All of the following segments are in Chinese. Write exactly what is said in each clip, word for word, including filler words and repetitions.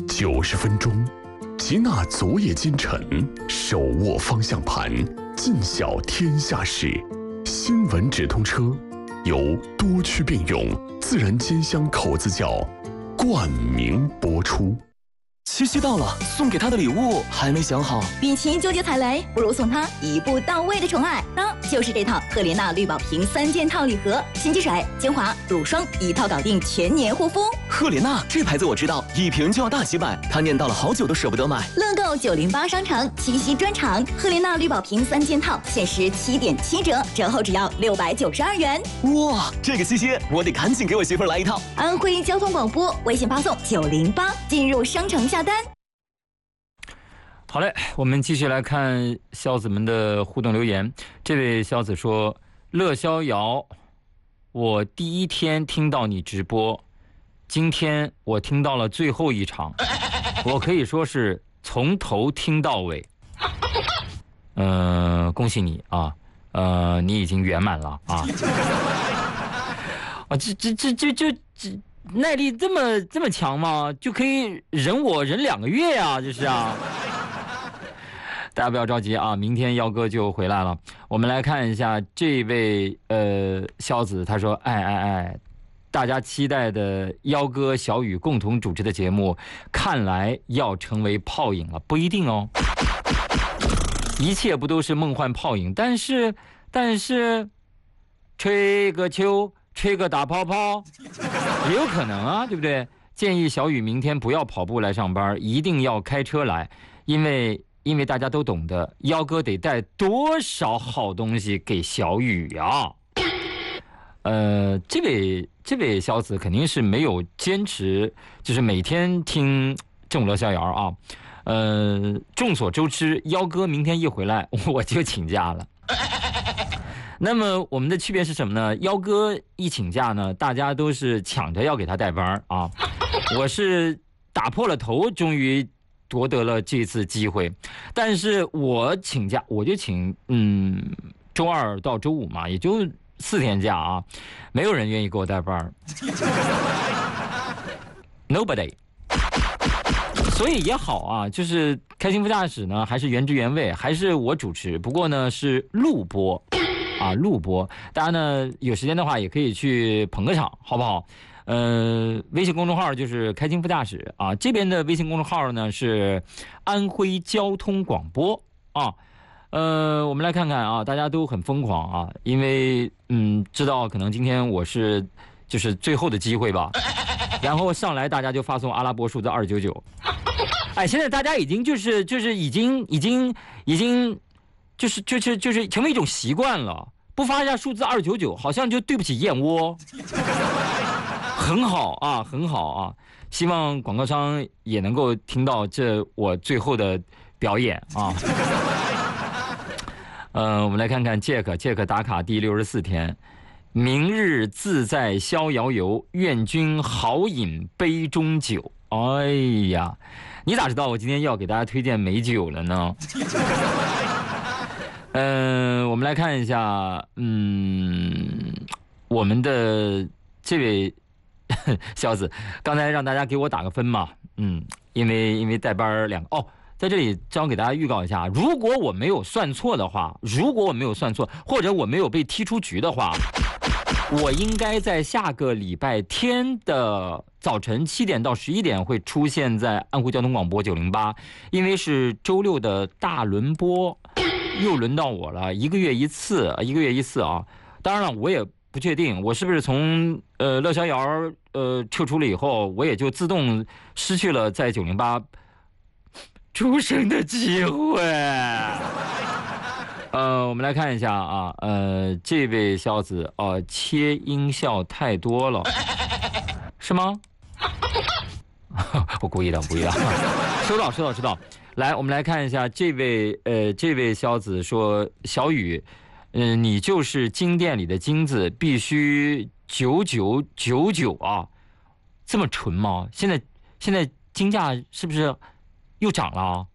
九十分钟，集纳昨夜今晨，手握方向盘，尽晓天下事。新闻直通车，由多区并用自然煎香口子窖冠名播出。 七夕到了，送给他的礼物还没想好。 与其纠结踩雷，不如送他一步到位的宠爱，那就是这套赫莲娜绿宝瓶三件套礼盒，洗洁水、精华、乳霜一套搞定全年护肤。 赫莲娜这牌子我知道，一瓶就要大几百，他念叨了好久都舍不得买。 乐购九零八商城七夕专场，赫莲娜绿宝瓶三件套限时七点七折，折后只要六百九十二元。 哇，这个七夕我得赶紧给我媳妇儿来一套。 安徽交通广播微信发送九零八进入商城下单。 好嘞，我们继续来看孝子们的互动留言。这位孝子说：乐逍遥，我第一天听到你直播，今天我听到了最后一场，我可以说是从头听到尾。嗯、呃，恭喜你啊，呃，你已经圆满了啊！啊，这这这这这这耐力这么这么强吗？就可以忍我忍两个月啊，这是啊！大家不要着急啊，明天幺哥就回来了。我们来看一下这位呃孝子，他说：哎哎哎，大家期待的幺哥小雨共同主持的节目，看来要成为泡影了，不一定哦。一切不都是梦幻泡影，但是但是吹个球，吹个大泡泡，也有可能啊，对不对？建议小雨明天不要跑步来上班，一定要开车来，因为。因为大家都懂得，幺哥得带多少好东西给小雨啊！呃，这位这位小子肯定是没有坚持，就是每天听正午乐逍遥啊。呃，众所周知，幺哥明天一回来我就请假了。那么我们的区别是什么呢？幺哥一请假呢，大家都是抢着要给他带班啊。我是打破了头，终于夺得了这次机会，但是我请假，我就请嗯周二到周五嘛，也就四天假啊，没有人愿意给我带班，nobody。所以也好啊，就是开心副驾驶呢，还是原汁原味，还是我主持，不过呢是录播啊，录播。大家呢有时间的话也可以去捧个场，好不好？呃，微信公众号就是开心副驾驶啊，这边的微信公众号呢是安徽交通广播啊。呃，我们来看看啊，大家都很疯狂啊，因为嗯，知道可能今天我是就是最后的机会吧，然后上来大家就发送阿拉伯数字二九九。哎，现在大家已经就是就是已经已经已经就是就是就是成为一种习惯了，不发一下数字二九九，好像就对不起燕窝。很好啊，很好啊！希望广告商也能够听到这我最后的表演啊。呃，我们来看看 Jack，Jack 打卡第六十四天，明日自在逍遥游，愿君好饮杯中酒。哎呀，你咋知道我今天要给大家推荐美酒了呢？嗯、呃，我们来看一下，嗯，我们的这位。孝子，刚才让大家给我打个分嘛，嗯，因为因为带班两个哦，在这里正好给大家预告一下，如果我没有算错的话，如果我没有算错，或者我没有被踢出局的话，我应该在下个礼拜天的早晨七点到十一点会出现在安徽交通广播九零八，因为是周六的大轮播，又轮到我了，一个月一次，一个月一次啊，当然了，我也。不确定我是不是从呃乐逍遥呃撤出了以后，我也就自动失去了在九零八出生的机会。呃，我们来看一下啊，呃，这位孝子呃切音效太多了，是吗？我故意的，故意的。收到，收到，收到。来，我们来看一下这位呃这位孝子说小雨。嗯、呃，你就是金店里的金子，必须九九九九啊，这么纯吗？现在现在金价是不是又涨了啊？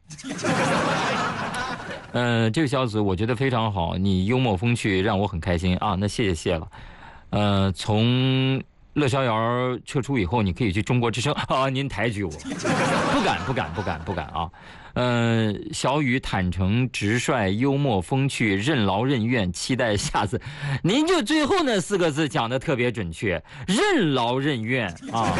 呃，这个小子我觉得非常好，你幽默风趣让我很开心啊，那谢谢谢了。呃，从乐逍遥撤出以后，你可以去中国之声啊，您抬举我，不敢不敢不敢不敢啊。呃，小雨坦诚直率，幽默风趣，任劳任怨，期待下次。您就最后那四个字讲的特别准确，任劳任怨啊。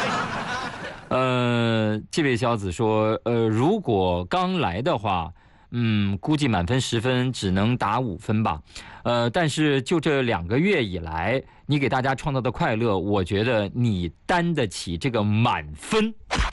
呃，这位小子说，呃，如果刚来的话，嗯，估计满分十分只能打五分吧。呃，但是就这两个月以来，你给大家创造的快乐，我觉得你担得起这个满分。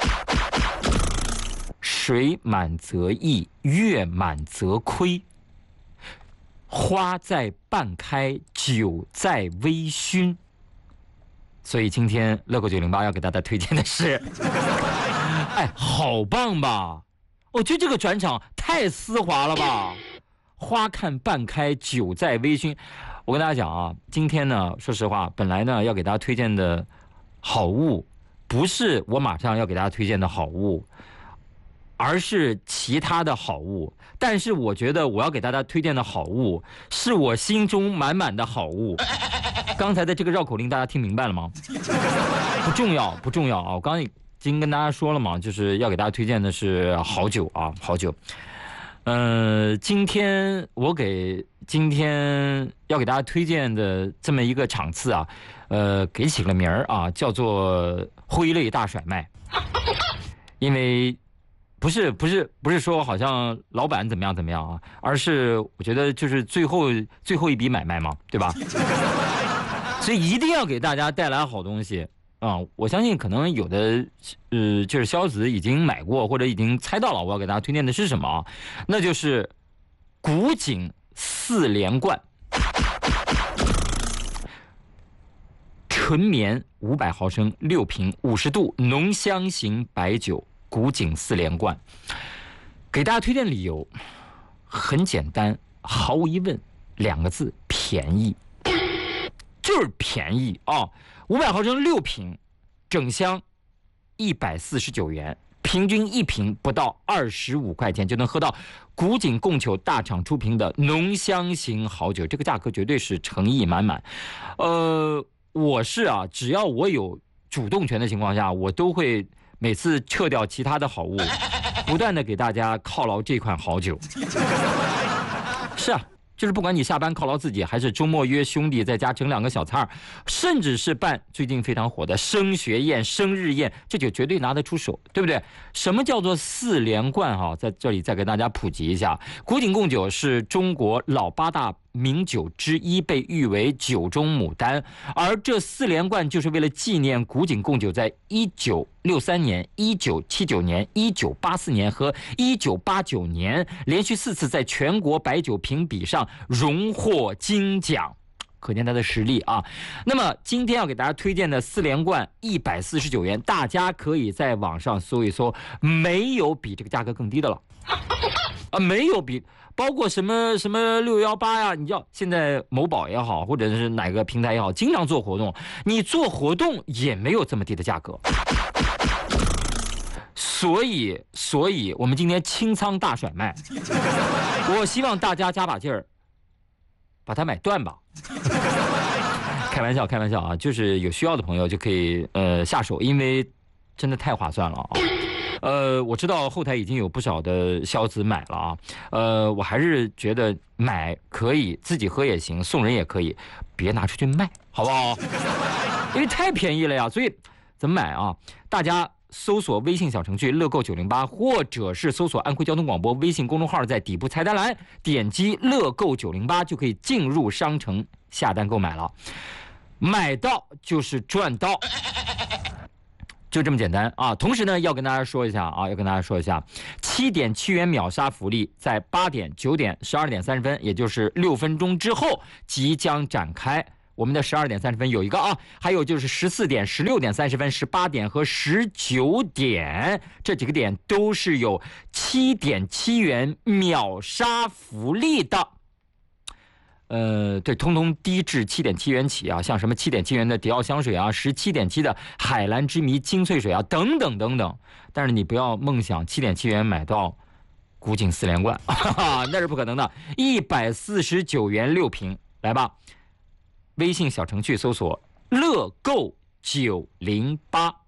水满则溢，月满则亏。花在半开，酒在微醺。所以今天乐购九零八要给大家推荐的是，哎，好棒吧！我觉得这个转场太丝滑了吧！花看半开，酒在微醺。我跟大家讲啊，今天呢，说实话，本来呢要给大家推荐的好物，不是我马上要给大家推荐的好物，而是其他的好物。但是我觉得我要给大家推荐的好物，是我心中满满的好物。刚才的这个绕口令大家听明白了吗？不重要，不重要啊！我刚才已经跟大家说了嘛，就是要给大家推荐的是好酒啊，好酒。呃，今天我给今天要给大家推荐的这么一个场次啊，呃，给起个名儿啊，叫做挥泪大甩卖，因为。不是不是不是说好像老板怎么样怎么样啊，而是我觉得就是最后最后一笔买卖嘛，对吧？所以一定要给大家带来好东西啊！我相信可能有的呃就是肖子已经买过或者已经猜到了，我要给大家推荐的是什么啊？那就是古井四连冠，纯棉五百毫升六瓶，五十度浓香型白酒。古井四连冠，给大家推荐理由很简单，毫无疑问，两个字：便宜，就是便宜啊！五百毫升六瓶，整箱一百四十九元，平均一瓶不到二十五块钱就能喝到古井贡酒大厂出品的浓香型好酒，这个价格绝对是诚意满满。呃，我是啊，只要我有主动权的情况下，我都会。每次撤掉其他的好物，不断的给大家犒劳这款好酒。是啊，就是不管你下班犒劳自己，还是周末约兄弟在家整两个小菜，甚至是办最近非常火的升学宴、生日宴，这就绝对拿得出手，对不对？什么叫做四连冠哈？在这里再给大家普及一下，古井贡酒是中国老八大名酒之一，被誉为酒中牡丹，而这四连冠就是为了纪念古井贡酒在一九六三年、一九七九年、一九八四年和一九八九年连续四次在全国白酒评比上荣获金奖，可见它的实力啊。那么今天要给大家推荐的四连冠一百四十九元，大家可以在网上搜一搜，没有比这个价格更低的了啊，没有比。包括什么什么六幺八呀，你知道现在某宝也好，或者是哪个平台也好，经常做活动，你做活动也没有这么低的价格。所以，所以我们今天清仓大甩卖，我希望大家加把劲儿，把它买断吧。开玩笑，开玩笑啊，就是有需要的朋友就可以呃下手，因为真的太划算了啊。呃，我知道后台已经有不少的销子买了啊，呃，我还是觉得买可以，自己喝也行，送人也可以，别拿出去卖，好不好？因为太便宜了呀，所以怎么买啊？大家搜索微信小程序乐购九零八，或者是搜索安徽交通广播微信公众号，在底部菜单栏点击乐购九零八，就可以进入商城下单购买了，买到就是赚到。就这么简单啊！同时呢，要跟大家说一下啊，要跟大家说一下，七点七元秒杀福利在八点、九点、十二点三十分，也就是六分钟之后即将展开。我们的十二点三十分有一个啊，还有就是十四点、十六点三十分、十八点和十九点这几个点都是有七点七元秒杀福利的。呃，对，通通低至七点七元起啊，像什么七点七元的迪奥香水啊，十七点七的海蓝之谜精粹水啊，等等等等。但是你不要梦想七点七元买到古井四连冠，哈哈，那是不可能的。一百四十九元六瓶，来吧！微信小程序搜索“乐购九零八。